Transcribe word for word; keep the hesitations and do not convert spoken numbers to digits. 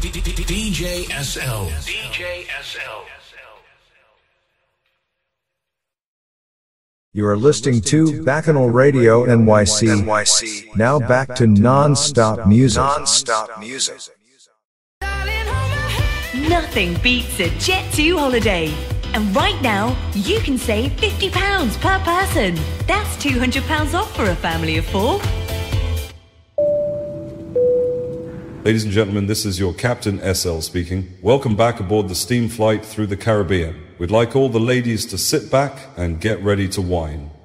D J S L. D J S L. You are listening to Bacchanal Radio N Y C. N Y C. Now back to non-stop music. Non-stop music. Nothing beats a Jet two holiday. And right now, you can save fifty pounds per person. That's two hundred pounds off for a family of four. Ladies and gentlemen, this is your Captain S L speaking. Welcome back aboard the steam flight through the Caribbean. We'd like all the ladies to sit back and get ready to wine.